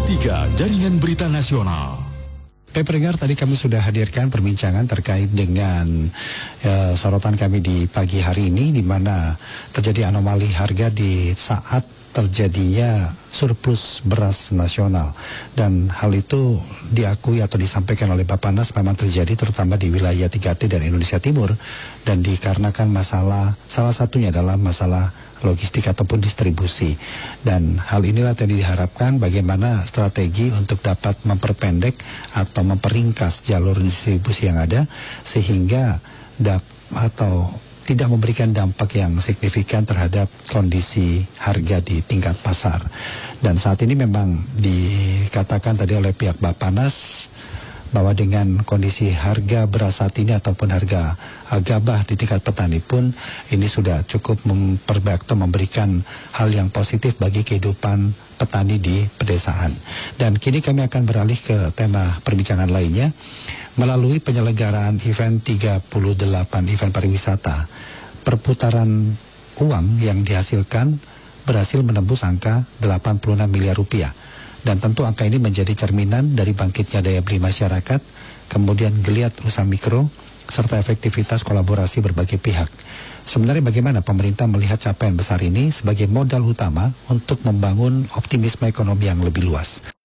3 Jaringan Berita Nasional. Pendengar, tadi kami sudah hadirkan perbincangan terkait dengan sorotan kami di pagi hari ini, di mana terjadi anomali harga di saat terjadinya surplus beras nasional, dan hal itu diakui atau disampaikan oleh Bappenas memang terjadi terutama di wilayah 3T dan Indonesia Timur, dan dikarenakan salah satunya adalah masalah logistik ataupun distribusi. Dan hal inilah tadi diharapkan bagaimana strategi untuk dapat memperpendek atau memperingkas jalur distribusi yang ada sehingga tidak memberikan dampak yang signifikan terhadap kondisi harga di tingkat pasar. Dan saat ini memang dikatakan tadi oleh pihak Bappenas bahwa dengan kondisi harga beras saat ini ataupun harga gabah di tingkat petani pun ini sudah cukup memberikan hal yang positif bagi kehidupan petani di pedesaan. Dan kini kami akan beralih ke tema perbincangan lainnya. Melalui penyelenggaraan event 38 event pariwisata, perputaran uang yang dihasilkan berhasil menembus angka 86 miliar rupiah. Dan tentu angka ini menjadi cerminan dari bangkitnya daya beli masyarakat, kemudian geliat usaha mikro, serta efektivitas kolaborasi berbagai pihak. Sebenarnya bagaimana pemerintah melihat capaian besar ini sebagai modal utama untuk membangun optimisme ekonomi yang lebih luas?